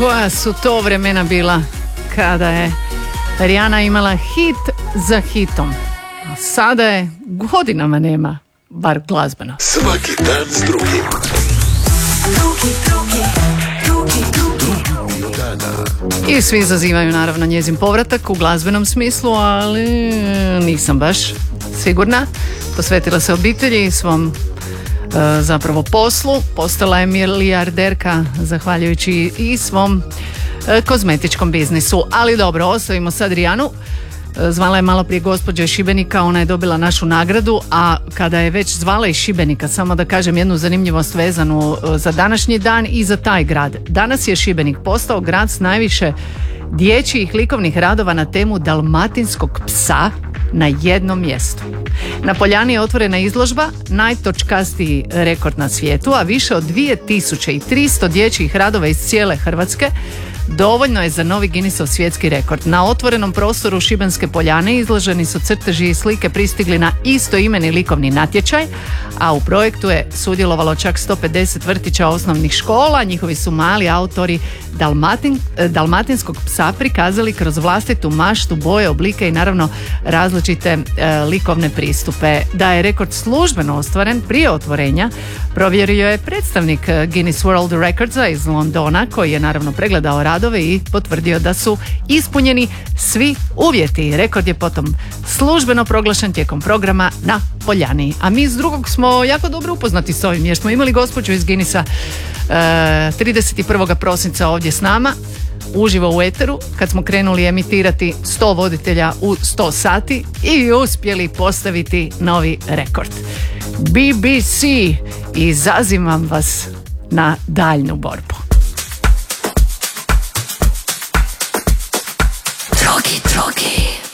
koja su to vremena bila kada je Rihanna imala hit za hitom. A sada je godinama nema, bar glazbeno. Svaki dan s drugim. I svi zazivaju naravno njezin povratak u glazbenom smislu, ali nisam baš sigurna. Posvetila se obitelji i svom zapravo poslu. Postala je milijarderka zahvaljujući i svom kozmetičkom biznisu. Ali dobro, ostavimo sad Rihannu. Zvala je malo prije gospođa iz Šibenika, ona je dobila našu nagradu, a kada je već zvala iz Šibenika, samo da kažem jednu zanimljivost vezanu za današnji dan i za taj grad. Danas je Šibenik postao grad s najviše dječjih likovnih radova na temu dalmatinskog psa na jednom mjestu. Na Poljani je otvorena izložba, najtočkastiji rekord na svijetu, a više od 2300 dječjih radova iz cijele Hrvatske dovoljno je za novi Guinnessov svjetski rekord. Na otvorenom prostoru Šibenske Poljane izloženi su crteži i slike pristigli na istoimeni likovni natječaj, a u projektu je sudjelovalo čak 150 vrtića osnovnih škola. Njihovi su mali autori dalmatinskog psa prikazali kroz vlastitu maštu, boje, oblike i naravno različite likovne pristupe. Da je rekord službeno ostvaren prije otvorenja provjerio je predstavnik Guinness World Recordsa iz Londona, koji je naravno pregledao radove i potvrdio da su ispunjeni svi uvjeti. Rekord je potom službeno proglašen tijekom programa na Poljani. A mi s drugog smo jako dobro upoznati s ovim, jer smo imali gospođu iz Guinnessa 31. prosinca ovdje s nama, uživo u eteru, kad smo krenuli emitirati 100 voditelja u 100 sati i uspjeli postaviti novi rekord. BBC, izazivam vas na daljnju borbu. Drogi.